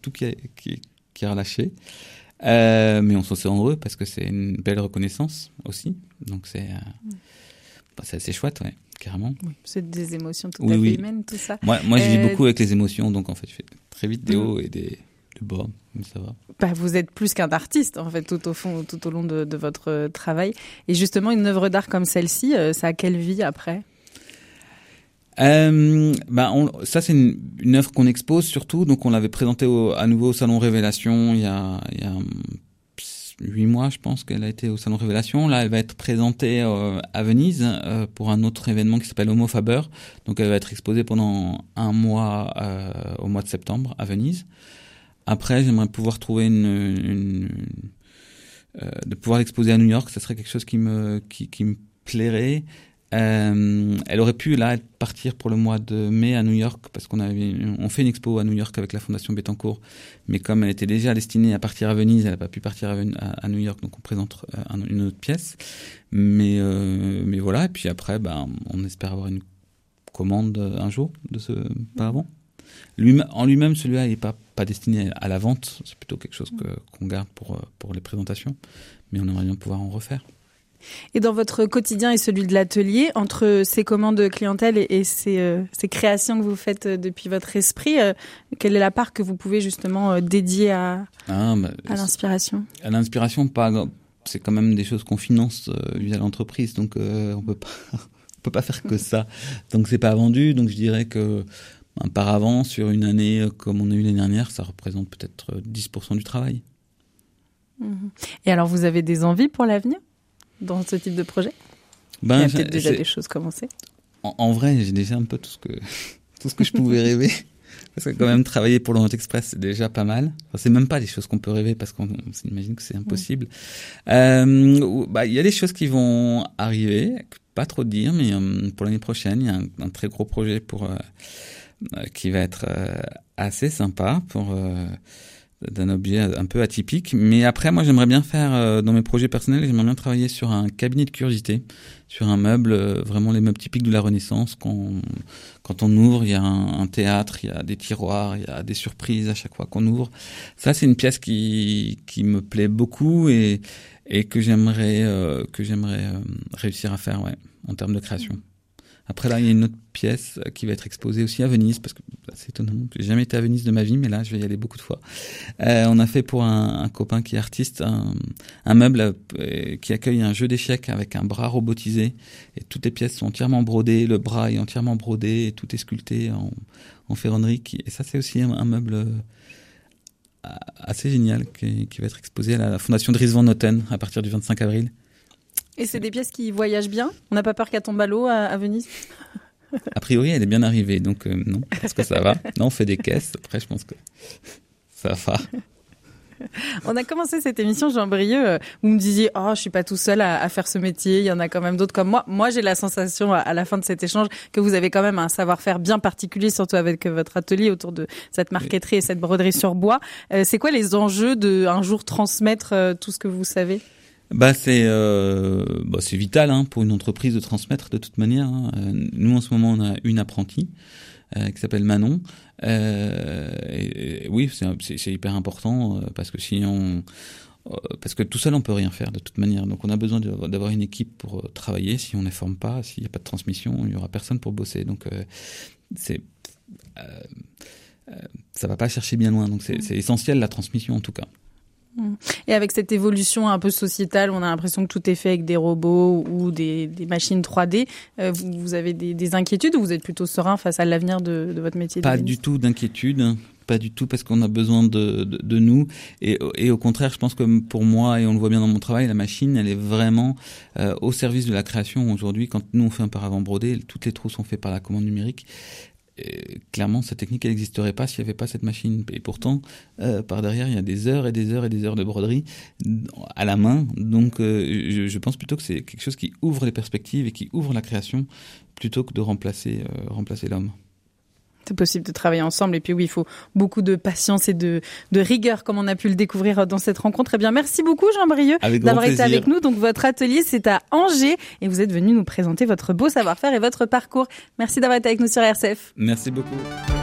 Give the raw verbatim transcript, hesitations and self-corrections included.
tout qui est, qui, qui est relâché. Euh, mais on s'en sent heureux parce que c'est une belle reconnaissance aussi. Donc c'est, euh, bah, c'est assez chouette, ouais, carrément. Oui, c'est des émotions tout oui, à fait oui. humaines, tout ça. Moi, moi, je vis euh... beaucoup avec les émotions, donc en fait, je fais très vite des hauts mmh. et des, des bas, mais ça va. Bah, vous êtes plus qu'un artiste, en fait, tout au fond, tout au long de, de votre travail. Et justement, une œuvre d'art comme celle-ci, euh, ça a quelle vie après? Euh, bah on, ça c'est une, une œuvre qu'on expose surtout, donc on l'avait présentée au, à nouveau au Salon Révélation il y a, il y a huit mois, je pense qu'elle a été au Salon Révélation. Là, elle va être présentée euh, à Venise euh, pour un autre événement qui s'appelle Homo Faber. Donc elle va être exposée pendant un mois euh, au mois de septembre à Venise. Après, j'aimerais pouvoir trouver une, une, une euh, de pouvoir l'exposer à New York. Ça serait quelque chose qui me qui, qui me plairait. Euh, elle aurait pu là partir pour le mois de mai à New York parce qu'on avait on fait une expo à New York avec la Fondation Bettencourt, mais comme elle était déjà destinée à partir à Venise, elle n'a pas pu partir à, à, à New York, donc on présente un, une autre pièce. Mais euh, mais voilà, et puis après, ben on espère avoir une commande un jour de ce paravent. Lui, en lui-même, celui-là, il n'est pas pas destiné à la vente, c'est plutôt quelque chose que qu'on garde pour pour les présentations, mais on aimerait bien pouvoir en refaire. Et dans votre quotidien et celui de l'atelier, entre ces commandes clientèle et, et ces, euh, ces créations que vous faites depuis votre esprit, euh, quelle est la part que vous pouvez justement euh, dédier à, ah, bah, à l'inspiration? À l'inspiration, pas, c'est quand même des choses qu'on finance euh, via l'entreprise, donc euh, on peut pas, on peut pas faire que ça. Donc c'est pas vendu, donc je dirais que un paravent sur une année comme on a eu l'année dernière, ça représente peut-être dix pour cent du travail. Mmh. Et alors, vous avez des envies pour l'avenir dans ce type de projet? ben, Il y a peut-être déjà des choses commencées. En, en vrai, j'ai déjà un peu tout ce que tout ce que je pouvais rêver. Parce que quand même travailler pour l'Orient Express, c'est déjà pas mal. Enfin, c'est même pas des choses qu'on peut rêver parce qu'on on s'imagine que c'est impossible. Mmh. Euh, bah, il y a des choses qui vont arriver, pas trop dire, mais euh, pour l'année prochaine, il y a un, un très gros projet pour euh, qui va être euh, assez sympa pour euh, d'un objet un peu atypique. Mais après, moi, j'aimerais bien faire, euh, dans mes projets personnels, j'aimerais bien travailler sur un cabinet de curiosité, sur un meuble, euh, vraiment les meubles typiques de la Renaissance. Quand, quand on ouvre, il y a un, un théâtre, il y a des tiroirs, il y a des surprises à chaque fois qu'on ouvre. Ça, c'est une pièce qui, qui me plaît beaucoup et, et que j'aimerais, euh, que j'aimerais euh, réussir à faire, ouais, en termes de création. Après, là, il y a une autre pièce qui va être exposée aussi à Venise, parce que c'est étonnant. J'ai jamais été à Venise de ma vie, mais là, je vais y aller beaucoup de fois. Euh, on a fait pour un, un copain qui est artiste un, un meuble euh, qui accueille un jeu d'échecs avec un bras robotisé. Et toutes les pièces sont entièrement brodées, le bras est entièrement brodé, et tout est sculpté en, en ferronnerie. Qui, et ça, c'est aussi un, un meuble euh, assez génial qui, qui va être exposé à la Fondation Dries Van Noten à partir du vingt-cinq avril. Et c'est des pièces qui voyagent bien? On n'a pas peur qu'elle tombe à l'eau à, à Venise? A priori, elle est bien arrivée, donc euh, non, je pense que ça va. Non, on fait des caisses, après je pense que ça va. On a commencé cette émission, Jean Brieuc, vous me disiez « Oh, je suis pas tout seul à, à faire ce métier, il y en a quand même d'autres comme moi ». Moi, j'ai la sensation, à, à la fin de cet échange, que vous avez quand même un savoir-faire bien particulier, surtout avec votre atelier autour de cette marqueterie et cette broderie sur bois. Euh, c'est quoi les enjeux de un jour transmettre euh, tout ce que vous savez ? Bah c'est euh, bah c'est vital hein, pour une entreprise de transmettre de toute manière. Hein. Nous en ce moment on a une apprentie euh, qui s'appelle Manon. Euh, et, et, oui c'est, c'est c'est hyper important euh, parce que si on euh, parce que tout seul on peut rien faire de toute manière. Donc on a besoin de, d'avoir une équipe pour euh, travailler. Si on ne forme pas, s'il n'y a pas de transmission, il y aura personne pour bosser. Donc euh, c'est euh, euh, ça va pas chercher bien loin. Donc c'est, c'est essentiel la transmission en tout cas. Et avec cette évolution un peu sociétale, on a l'impression que tout est fait avec des robots ou des, des machines trois D. Euh, vous, vous avez des, des inquiétudes ou vous êtes plutôt serein face à l'avenir de, de votre métier? Pas du tout d'inquiétude, pas du tout parce qu'on a besoin de, de, de nous. Et, et au contraire, je pense que pour moi, et on le voit bien dans mon travail, la machine, elle est vraiment euh, au service de la création. Aujourd'hui, quand nous on fait un paravent brodé, toutes les trous sont faits par la commande numérique. Et clairement, cette technique elle n'existerait pas s'il n'y avait pas cette machine. Et pourtant, euh, par derrière, il y a des heures et des heures et des heures de broderie à la main. Donc, euh, je, je pense plutôt que c'est quelque chose qui ouvre les perspectives et qui ouvre la création plutôt que de remplacer, euh, remplacer l'homme. C'est possible de travailler ensemble. Et puis oui, il faut beaucoup de patience et de, de rigueur, comme on a pu le découvrir dans cette rencontre. Eh bien, merci beaucoup, Jean Brieuc, d'avoir été avec nous. Donc, votre atelier, c'est à Angers et vous êtes venu nous présenter votre beau savoir-faire et votre parcours. Merci d'avoir été avec nous sur R C F. Merci beaucoup.